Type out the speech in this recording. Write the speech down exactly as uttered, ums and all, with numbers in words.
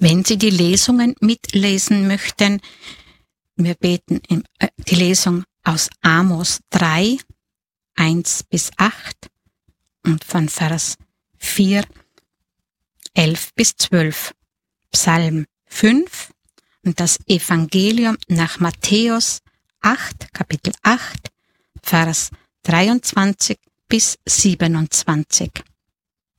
Wenn Sie die Lesungen mitlesen möchten, wir beten im, äh, die Lesung aus Amos drei, eins bis acht und von Vers vier, elf bis zwölf, Psalm fünf und das Evangelium nach Matthäus acht, Kapitel acht, Vers dreiundzwanzig bis siebenundzwanzig.